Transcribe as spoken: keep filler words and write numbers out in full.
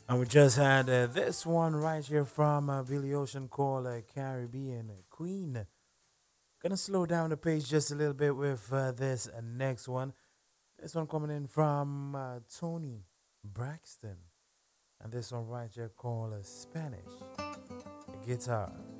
And we just had uh, this one right here from uh, Billy Ocean called uh, Caribbean Queen. Gonna slow down the pace just a little bit with uh, this uh, next one. This one coming in from uh, Tony Braxton. And this one right here called uh, Spanish Guitar.